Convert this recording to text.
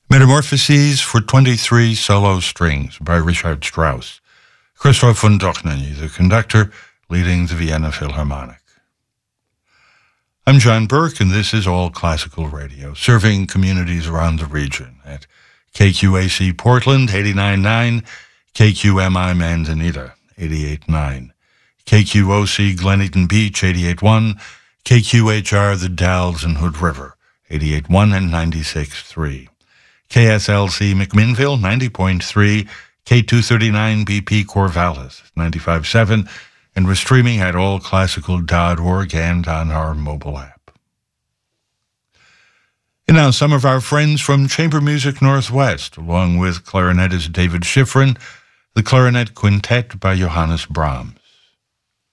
Metamorphoses for 23 solo strings by Richard Strauss. Christoph von Dohnanyi, the conductor, leading the Vienna Philharmonic. I'm John Burke, and this is All Classical Radio, serving communities around the region at KQAC Portland, 89.9, KQMI Manzanita, 88.9, KQOC Glen Eaton Beach, 88.1, KQHR The Dalles and Hood River, 88.1 and 96.3. KSLC McMinnville, 90.3, K239 BP Corvallis, 95.7, and we're streaming at allclassical.org and on our mobile app. And now some of our friends from Chamber Music Northwest, along with clarinetist David Schifrin, the Clarinet Quintet by Johannes Brahms.